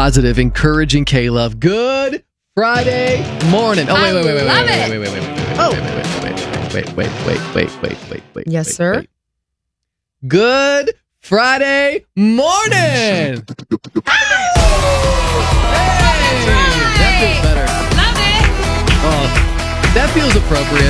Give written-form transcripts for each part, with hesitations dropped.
positive, encouraging K-Love. Good Friday morning. Oh, wait. Wait. Yes, sir. Good Friday morning. Hey! That feels better. Love it. Oh, that feels appropriate.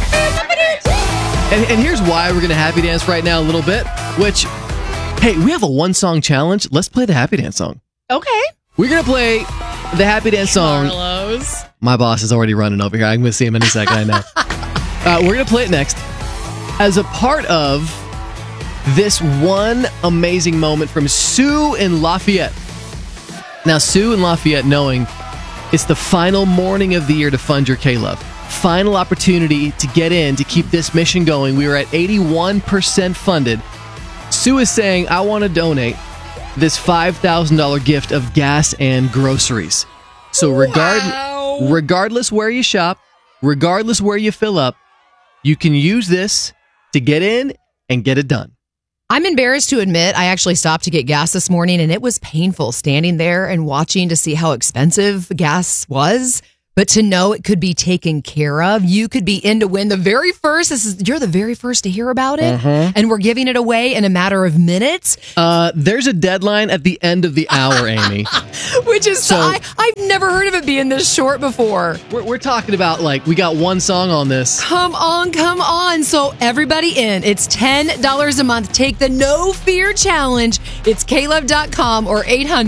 And here's why we're going to happy dance right now a little bit, which, hey, we have a one-song challenge. Let's play the happy dance song. Okay. We're going to play the happy dance song. Carlos. My boss is already running over here. I'm going to see him in a second, I know. We're going to play it next as a part of this one amazing moment from Sue in Lafayette. Now, Sue in Lafayette, knowing it's the final morning of the year to fund your K-Love. Final opportunity to get in to keep this mission going. We are at 81% funded. Sue is saying, I want to donate this $5,000 gift of gas and groceries. So regardless where you shop, regardless where you fill up, you can use this to get in and get it done. I'm embarrassed to admit I actually stopped to get gas this morning, and it was painful standing there and watching to see how expensive gas was. But to know it could be taken care of, you could be in to win the very first. You're the very first to hear about it, and we're giving it away in a matter of minutes. There's a deadline at the end of the hour, Amy. Which is I've never heard of it being this short before. We're talking about we got one song on this. Come on. So everybody in. It's $10 a month. Take the No Fear Challenge. It's klove.com or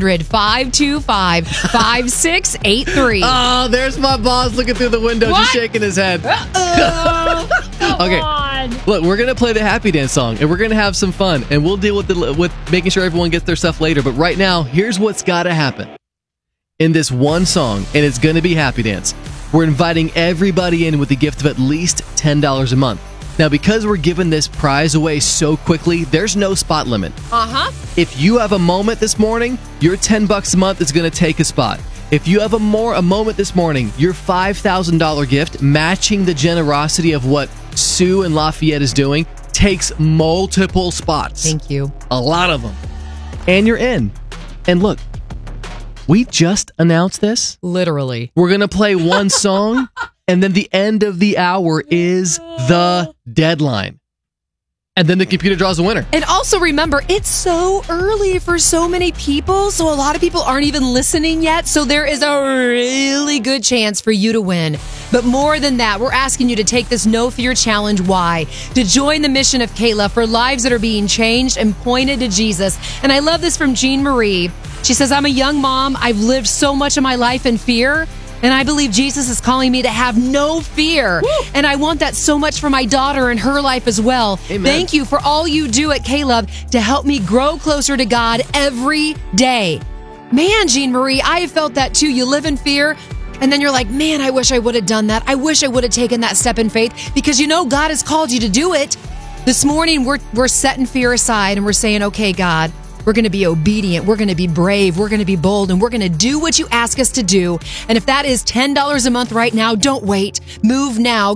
800-525-5683. Oh, there's my boss looking through the window, just shaking his head. Okay, look, we're gonna play the happy dance song, and we're gonna have some fun, and we'll deal with making sure everyone gets their stuff later. But right now, here's what's gotta happen in this one song, and it's gonna be happy dance. We're inviting everybody in with a gift of at least $10 a month. Now, because we're giving this prize away so quickly, there's no spot limit. If you have a moment this morning, your $10 a month is gonna take a spot. If you have a moment this morning, your $5,000 gift, matching the generosity of what Sue in Lafayette is doing, takes multiple spots. Thank you. A lot of them. And you're in. And look, we just announced this. Literally. We're going to play one song, and then the end of the hour is the deadline. And then the computer draws a winner. And also remember, it's so early for so many people, so a lot of people aren't even listening yet, so there is a really good chance for you to win. But more than that, we're asking you to take this No Fear Challenge. Why? To join the mission of Kayla for lives that are being changed and pointed to Jesus. And I love this from Jean Marie. She says, I'm a young mom. I've lived so much of my life in fear. And I believe Jesus is calling me to have no fear. Woo! And I want that so much for my daughter and her life as well. Amen. Thank you for all you do at K-Love to help me grow closer to God every day. Man, Jean Marie, I have felt that too. You live in fear, and then you're like, man, I wish I would have done that. I wish I would have taken that step in faith, because God has called you to do it. This morning, we're setting fear aside, and we're saying, okay, God, we're going to be obedient. We're going to be brave. We're going to be bold, and we're going to do what you ask us to do. And if that is $10 a month right now, don't wait. Move now.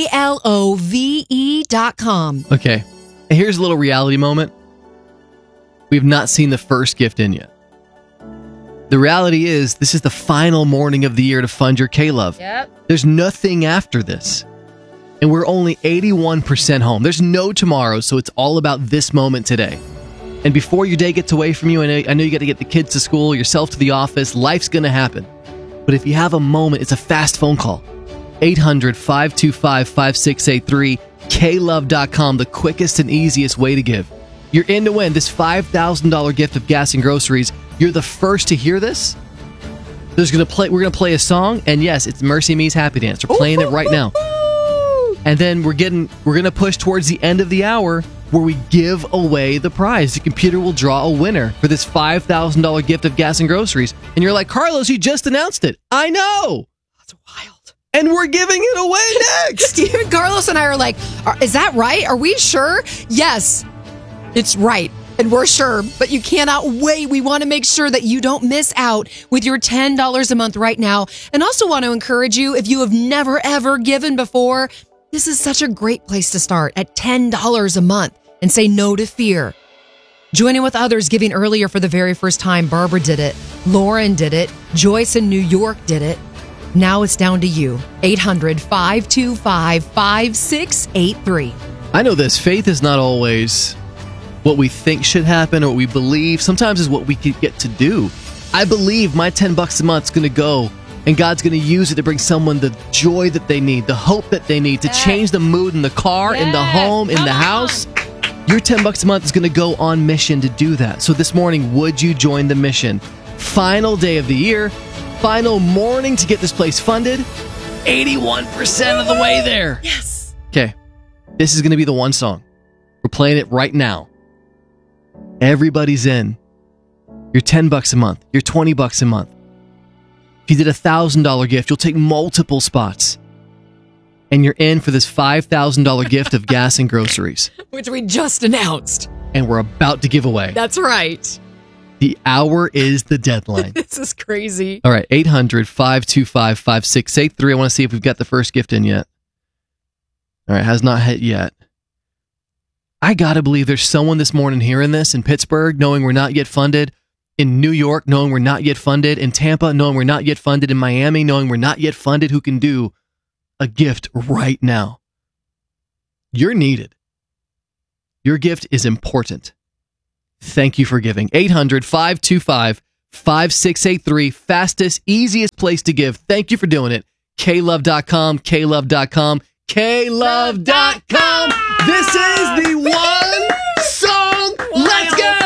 KLOVE.com. Okay. Here's a little reality moment. We've not seen the first gift in yet. The reality is, this is the final morning of the year to fund your K-Love. Yep. There's nothing after this. And we're only 81% home. There's no tomorrow, so it's all about this moment today. And before your day gets away from you, I know you got to get the kids to school, yourself to the office, life's going to happen. But if you have a moment, it's a fast phone call. 800-525-5683, klove.com, the quickest and easiest way to give. You're in to win this $5,000 gift of gas and groceries. You're the first to hear this. We're going to play a song, and yes, it's Mercy Me's Happy Dance. We're playing it right now. And then we're going to push towards the end of the hour where we give away the prize. The computer will draw a winner for this $5,000 gift of gas and groceries. And you're like, Carlos, you just announced it. I know. That's wild. And we're giving it away next. Carlos and I are like, is that right? Are we sure? Yes, it's right. And we're sure, but you cannot wait. We want to make sure that you don't miss out with your $10 a month right now. And also want to encourage you, if you have never, ever given before, this is such a great place to start at $10 a month and say no to fear. Joining with others giving earlier for the very first time, Barbara did it. Lauren did it. Joyce in New York did it. Now it's down to you. 800-525-5683. I know this. Faith is not always what we think should happen or what we believe. Sometimes it's what we get to do. I believe my $10 a month is going to go, and God's going to use it to bring someone the joy that they need, the hope that they need, to change the mood in the car, in the home, in the house. Your $10 a month is going to go on mission to do that. So this morning, would you join the mission? Final day of the year, final morning to get this place funded. 81% of the way there. Yes. Okay, this is going to be the one song. We're playing it right now. Everybody's in. You're $10 a month. You're $20 a month. If you did a $1,000 gift, you'll take multiple spots. And you're in for this $5,000 gift of gas and groceries. Which we just announced. And we're about to give away. That's right. The hour is the deadline. This is crazy. All right, 800-525-5683. I want to see if we've got the first gift in yet. All right, has not hit yet. I got to believe there's someone this morning hearing this in Pittsburgh, knowing we're not yet funded, in New York, knowing we're not yet funded, in Tampa, knowing we're not yet funded, in Miami, knowing we're not yet funded, who can do a gift right now. You're needed. Your gift is important. Thank you for giving. 800-525-5683. Fastest, easiest place to give. Thank you for doing it. klove.com, klove.com, klove.com. This is the one song. Let's go!